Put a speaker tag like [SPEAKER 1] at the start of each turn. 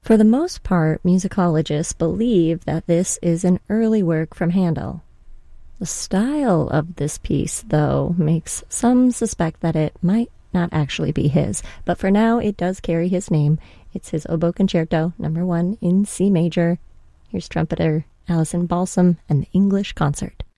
[SPEAKER 1] For the most part, musicologists believe that this is an early work from Handel. The style of this piece, though, makes some suspect that it might not actually be his, but for now it does carry his name. It's his Oboe Concerto, No. 1 in C major. Here's trumpeter Alison Balsam and the English Concert.